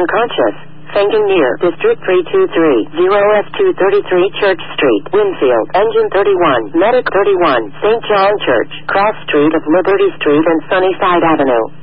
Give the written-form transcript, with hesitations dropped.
Conscious. Fenton near District 323, 0F233 Church Street, Winfield, Engine 31, Medic 31, St. John Church, Cross Street of Liberty Street and Sunnyside Avenue.